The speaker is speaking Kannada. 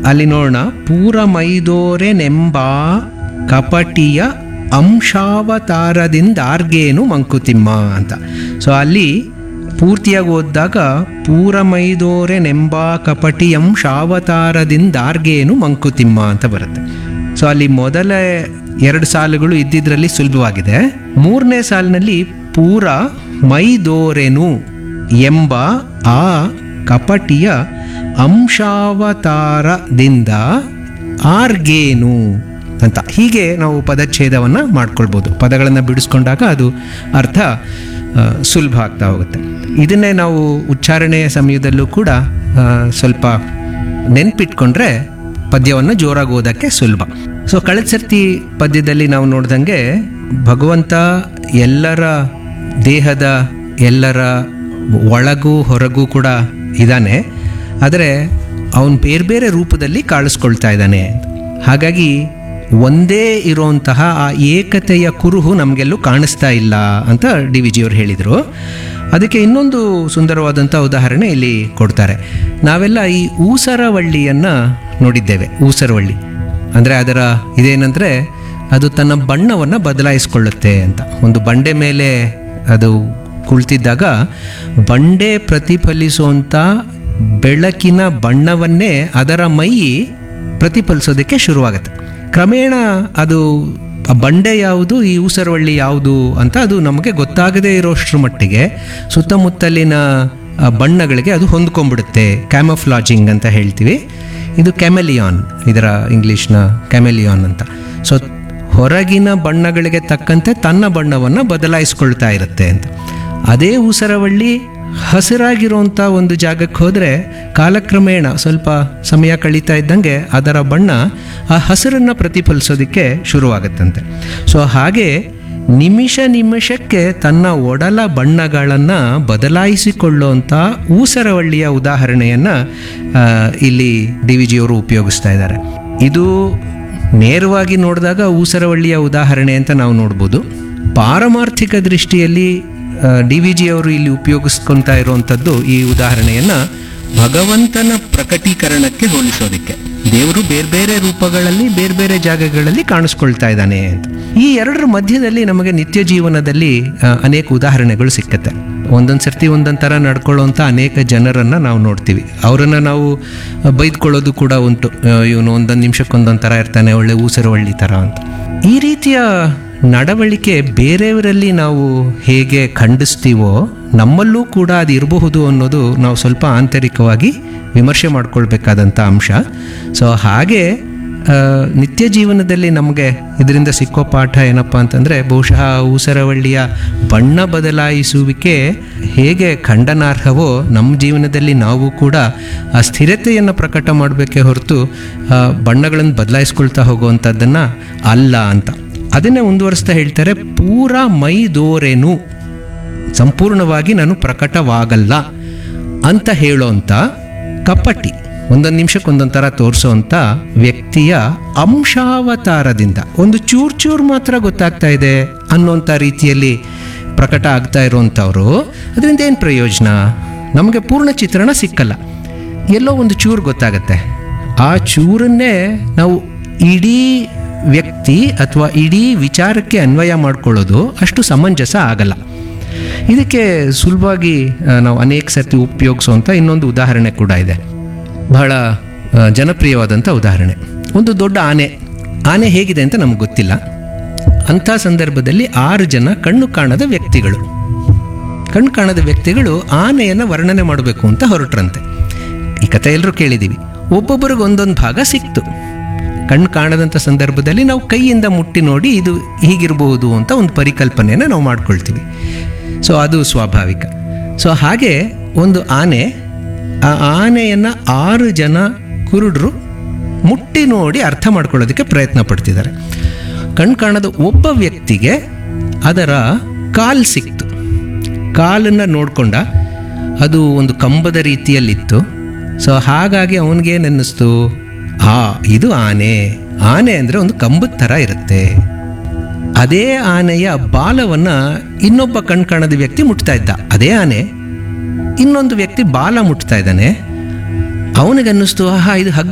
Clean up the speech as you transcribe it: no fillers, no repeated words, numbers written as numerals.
ಅಲ್ಲಿ ನೋಡೋಣ, ಪೂರ ಮೈದೋರೆನೆಂಬ ಕಪಟಿಯ ಅಂಶಾವತಾರದಿಂದಾರ್ಗೇನು ಮಂಕುತಿಮ್ಮ ಅಂತ. ಸೊ ಅಲ್ಲಿ ಪೂರ್ತಿಯಾಗಿ ಓದಿದಾಗ ಪೂರ ಮೈದೋರೆನೆಂಬ ಕಪಟಿಯಂಶಾವತಾರದಿಂದಾರ್ಗೇನು ಮಂಕುತಿಮ್ಮ ಅಂತ ಬರುತ್ತೆ. ಸೊ ಅಲ್ಲಿ ಮೊದಲ 2 ಸಾಲುಗಳು ಇದ್ದಿದ್ರಲ್ಲಿ ಸುಲಭವಾಗಿದೆ. 3ನೇ ಸಾಲಿನಲ್ಲಿ ಪೂರ ಮೈದೋರೆನು ಎಂಬ ಆ ಕಪಟಿಯ ಅಂಶಾವತಾರದಿಂದ ಆರ್ಗೇನು ಅಂತ ಹೀಗೆ ನಾವು ಪದಚ್ಛೇದವನ್ನು ಮಾಡ್ಕೊಳ್ಬೋದು. ಪದಗಳನ್ನು ಬಿಡಿಸ್ಕೊಂಡಾಗ ಅದು ಅರ್ಥ ಸುಲಭ ಆಗ್ತಾ ಹೋಗುತ್ತೆ. ಇದನ್ನೇ ನಾವು ಉಚ್ಚಾರಣೆಯ ಸಮಯದಲ್ಲೂ ಕೂಡ ಸ್ವಲ್ಪ ನೆನ್ಪಿಟ್ಕೊಂಡ್ರೆ ಪದ್ಯವನ್ನು ಜೋರಾಗಿ ಓದೋಕ್ಕೆ ಸುಲಭ. ಸೊ ಕಳೆದ ಸರ್ತಿ ಪದ್ಯದಲ್ಲಿ ನಾವು ನೋಡ್ದಂಗೆ ಭಗವಂತ ಎಲ್ಲರ ದೇಹದ ಎಲ್ಲರ ಒಳಗೂ ಹೊರಗೂ ಕೂಡ ಇದ್ದಾನೆ, ಆದರೆ ಅವನು ಬೇರೆ ಬೇರೆ ರೂಪದಲ್ಲಿ ಕಾಣಿಸ್ಕೊಳ್ತಾ ಇದ್ದಾನೆ. ಹಾಗಾಗಿ ಒಂದೇ ಇರೋಂತಹ ಆ ಏಕತೆಯ ಕುರುಹು ನಮಗೆಲ್ಲೂ ಕಾಣಿಸ್ತಾ ಇಲ್ಲ ಅಂತ ಡಿ ವಿ ಜಿಯವರು ಹೇಳಿದರು. ಅದಕ್ಕೆ ಇನ್ನೊಂದು ಸುಂದರವಾದಂಥ ಉದಾಹರಣೆ ಇಲ್ಲಿ ಕೊಡ್ತಾರೆ. ನಾವೆಲ್ಲ ಈ ಊಸರವಳ್ಳಿಯನ್ನು ನೋಡಿದ್ದೇವೆ. ಊಸರವಳ್ಳಿ ಅಂದರೆ ಅದರ ಇದೇನೆಂದರೆ ಅದು ತನ್ನ ಬಣ್ಣವನ್ನು ಬದಲಾಯಿಸ್ಕೊಳ್ಳುತ್ತೆ ಅಂತ. ಒಂದು ಬಂಡೆ ಮೇಲೆ ಅದು ಕುಳಿತಿದ್ದಾಗ ಬಂಡೆ ಪ್ರತಿಫಲಿಸುವಂಥ ಬೆಳಕಿನ ಬಣ್ಣವನ್ನೇ ಅದರ ಮೈ ಪ್ರತಿಫಲಿಸೋದಕ್ಕೆ ಶುರುವಾಗುತ್ತೆ. ಕ್ರಮೇಣ ಅದು ಆ ಬಂಡೆ ಯಾವುದು, ಈ ಊಸರವಳ್ಳಿ ಯಾವುದು ಅಂತ ಅದು ನಮಗೆ ಗೊತ್ತಾಗದೇ ಇರೋಷ್ಟ್ರ ಮಟ್ಟಿಗೆ ಸುತ್ತಮುತ್ತಲಿನ ಬಣ್ಣಗಳಿಗೆ ಅದು ಹೊಂದ್ಕೊಂಡ್ಬಿಡುತ್ತೆ. ಕ್ಯಾಮಫ್ಲಾಜಿಂಗ್ ಅಂತ ಹೇಳ್ತೀವಿ. ಇದು ಕ್ಯಾಮೆಲಿಯಾನ್, ಇದರ ಇಂಗ್ಲೀಷ್ನ ಕ್ಯಾಮೆಲಿಯಾನ್ ಅಂತ. ಸೊ ಹೊರಗಿನ ಬಣ್ಣಗಳಿಗೆ ತಕ್ಕಂತೆ ತನ್ನ ಬಣ್ಣವನ್ನು ಬದಲಾಯಿಸ್ಕೊಳ್ತಾ ಇರುತ್ತೆ ಅಂತ. ಅದೇ ಊಸರವಳ್ಳಿ ಹಸಿರಾಗಿರುವಂಥ ಒಂದು ಜಾಗಕ್ಕೆ ಹೋದರೆ ಕಾಲಕ್ರಮೇಣ ಸ್ವಲ್ಪ ಸಮಯ ಕಳೀತಾ ಇದ್ದಂಗೆ ಅದರ ಬಣ್ಣ ಆ ಹಸಿರನ್ನು ಪ್ರತಿಫಲಿಸೋದಕ್ಕೆ ಶುರುವಾಗುತ್ತಂತೆ. ಸೊ ಹಾಗೆ ನಿಮಿಷಕ್ಕೆ ತನ್ನ ಒಡಲ ಬಣ್ಣಗಳನ್ನು ಬದಲಾಯಿಸಿಕೊಳ್ಳುವಂಥ ಊಸರವಳ್ಳಿಯ ಉದಾಹರಣೆಯನ್ನು ಇಲ್ಲಿ ಡಿ ವಿ ಜಿಯವರು ಉಪಯೋಗಿಸ್ತಾ ಇದ್ದಾರೆ. ಇದು ನೇರವಾಗಿ ನೋಡಿದಾಗ ಊಸರವಳ್ಳಿಯ ಉದಾಹರಣೆ ಅಂತ ನಾವು ನೋಡ್ಬೋದು. ಪಾರಮಾರ್ಥಿಕ ದೃಷ್ಟಿಯಲ್ಲಿ ಡಿ ವಿ ಜಿಯವರು ಇಲ್ಲಿ ಉಪಯೋಗಿಸ್ಕೊತಾ ಇರುವಂಥದ್ದು ಈ ಉದಾಹರಣೆಯನ್ನು ಭಗವಂತನ ಪ್ರಕಟೀಕರಣಕ್ಕೆ ಹೋಲಿಸೋದಕ್ಕೆ. ದೇವರು ಬೇರೆ ಬೇರೆ ರೂಪಗಳಲ್ಲಿ ಬೇರೆ ಬೇರೆ ಜಾಗಗಳಲ್ಲಿ ಕಾಣಿಸ್ಕೊಳ್ತಾ ಇದ್ದಾನೆ ಅಂತ. ಈ ಎರಡರ ಮಧ್ಯದಲ್ಲಿ ನಮಗೆ ನಿತ್ಯ ಜೀವನದಲ್ಲಿ ಅನೇಕ ಉದಾಹರಣೆಗಳು ಸಿಕ್ಕತ್ತೆ. ಒಂದೊಂದು ಸರ್ತಿ ಒಂದೊಂದು ಥರ ನಡ್ಕೊಳ್ಳೋವಂಥ ಅನೇಕ ಜನರನ್ನು ನಾವು ನೋಡ್ತೀವಿ. ಅವರನ್ನು ನಾವು ಬೈದ್ಕೊಳ್ಳೋದು ಕೂಡ ಉಂಟು. ಇವನು ಒಂದೊಂದು ನಿಮಿಷಕ್ಕೆ ಒಂದೊಂದು ಥರ ಇರ್ತಾನೆ, ಒಳ್ಳೆ ಊಸರವಳ್ಳಿ ಥರ ಅಂತ. ಈ ರೀತಿಯ ನಡವಳಿಕೆ ಬೇರೆಯವರಲ್ಲಿ ನಾವು ಹೇಗೆ ಖಂಡಿಸ್ತೀವೋ ನಮ್ಮಲ್ಲೂ ಕೂಡ ಅದು ಇರಬಹುದು ಅನ್ನೋದು ನಾವು ಸ್ವಲ್ಪ ಆಂತರಿಕವಾಗಿ ವಿಮರ್ಶೆ ಮಾಡ್ಕೊಳ್ಬೇಕಾದಂಥ ಅಂಶ. ಸೊ ಹಾಗೆ ನಿತ್ಯ ಜೀವನದಲ್ಲಿ ನಮಗೆ ಇದರಿಂದ ಸಿಕ್ಕೋ ಪಾಠ ಏನಪ್ಪ ಅಂತಂದರೆ, ಬಹುಶಃ ಊಸರವಳ್ಳಿಯ ಬಣ್ಣ ಬದಲಾಯಿಸುವಿಕೆ ಹೇಗೆ ಖಂಡನಾರ್ಹವೋ ನಮ್ಮ ಜೀವನದಲ್ಲಿ ನಾವು ಕೂಡ ಆ ಸ್ಥಿರತೆಯನ್ನು ಪ್ರಕಟ ಮಾಡಬೇಕೇ ಹೊರತು ಬಣ್ಣಗಳನ್ನು ಬದಲಾಯಿಸ್ಕೊಳ್ತಾ ಹೋಗುವಂಥದ್ದನ್ನು ಅಲ್ಲ ಅಂತ. ಅದನ್ನೇ ಮುಂದುವರಿಸ್ತಾ ಹೇಳ್ತಾರೆ, ಪೂರ ಮೈದೋರೆನು, ಸಂಪೂರ್ಣವಾಗಿ ನಾನು ಪ್ರಕಟವಾಗಲ್ಲ ಅಂತ ಹೇಳೋಂಥ ಕಪಟಿ, ಒಂದೊಂದು ನಿಮಿಷಕ್ಕೆ ಒಂದೊಂದು ಥರ ತೋರಿಸೋವಂಥ ವ್ಯಕ್ತಿಯ ಅಂಶಾವತಾರದಿಂದ ಒಂದು ಚೂರು ಮಾತ್ರ ಗೊತ್ತಾಗ್ತಾ ಇದೆ ಅನ್ನೋಂಥ ರೀತಿಯಲ್ಲಿ ಪ್ರಕಟ ಆಗ್ತಾ ಇರೋವಂಥವ್ರು, ಅದರಿಂದ ಏನು ಪ್ರಯೋಜನ? ನಮಗೆ ಪೂರ್ಣ ಚಿತ್ರಣ ಸಿಕ್ಕಲ್ಲ, ಎಲ್ಲೋ ಒಂದು ಚೂರು ಗೊತ್ತಾಗತ್ತೆ. ಆ ಚೂರನ್ನೇ ನಾವು ಇಡೀ ವ್ಯಕ್ತಿ ಅಥವಾ ಇಡೀ ವಿಚಾರಕ್ಕೆ ಅನ್ವಯ ಮಾಡಿಕೊಳ್ಳೋದು ಅಷ್ಟು ಸಮಂಜಸ ಆಗಲ್ಲ. ಇದಕ್ಕೆ ಸುಲಭವಾಗಿ ನಾವು ಅನೇಕ ಸರ್ತಿ ಉಪಯೋಗಿಸುವಂಥ ಇನ್ನೊಂದು ಉದಾಹರಣೆ ಕೂಡ ಇದೆ, ಬಹಳ ಜನಪ್ರಿಯವಾದಂಥ ಉದಾಹರಣೆ. ಒಂದು ದೊಡ್ಡ ಆನೆ ಹೇಗಿದೆ ಅಂತ ನಮಗೆ ಗೊತ್ತಿಲ್ಲ. ಅಂಥ ಸಂದರ್ಭದಲ್ಲಿ 6 ಜನ ಕಣ್ಣು ಕಾಣದ ವ್ಯಕ್ತಿಗಳು ಆನೆಯನ್ನು ವರ್ಣನೆ ಮಾಡಬೇಕು ಅಂತ ಹೊರಟ್ರಂತೆ. ಈ ಕಥೆ ಎಲ್ಲರೂ ಕೇಳಿದ್ದೀವಿ. ಒಬ್ಬೊಬ್ಬರಿಗೆ ಒಂದೊಂದು ಭಾಗ ಸಿಕ್ತು. ಕಣ್ಣು ಕಾಣದಂಥ ಸಂದರ್ಭದಲ್ಲಿ ನಾವು ಕೈಯಿಂದ ಮುಟ್ಟಿ ನೋಡಿ ಇದು ಹೀಗಿರಬಹುದು ಅಂತ ಒಂದು ಪರಿಕಲ್ಪನೆಯನ್ನು ನಾವು ಮಾಡ್ಕೊಳ್ತೀವಿ. ಸೊ ಅದು ಸ್ವಾಭಾವಿಕ. ಸೊ ಹಾಗೆ ಒಂದು ಆ ಆನೆಯನ್ನು 6 ಜನ ಕುರುಡರು ಮುಟ್ಟಿ ನೋಡಿ ಅರ್ಥ ಮಾಡ್ಕೊಳ್ಳೋದಕ್ಕೆ ಪ್ರಯತ್ನ ಪಡ್ತಿದ್ದಾರೆ. ಕಣ್ಣು ಕಾಣದ ಒಬ್ಬ ವ್ಯಕ್ತಿಗೆ ಅದರ ಕಾಲು ಸಿಕ್ತು. ಕಾಲನ್ನು ನೋಡ್ಕೊಂಡ, ಅದು ಒಂದು ಕಂಬದ ರೀತಿಯಲ್ಲಿತ್ತು. ಸೊ ಹಾಗಾಗಿ ಅವನಿಗೇನನ್ನಿಸ್ತು, ಇದು ಆನೆ ಅಂದರೆ ಒಂದು ಕಂಬದ ಥರ ಇರುತ್ತೆ. ಅದೇ ಆನೆಯ ಬಾಲವನ್ನು ಇನ್ನೊಬ್ಬ ಕಣ್ಣು ಕಾಣದ ವ್ಯಕ್ತಿ ಮುಟ್ತಾ ಇದ್ದ. ಅದೇ ಆನೆ ಇನ್ನೊಂದು ವ್ಯಕ್ತಿ ಬಾಲ ಮುಟ್ತಾ ಇದ್ದಾನೆ. ಅವನಿಗನ್ನಿಸ್ತು, ಇದು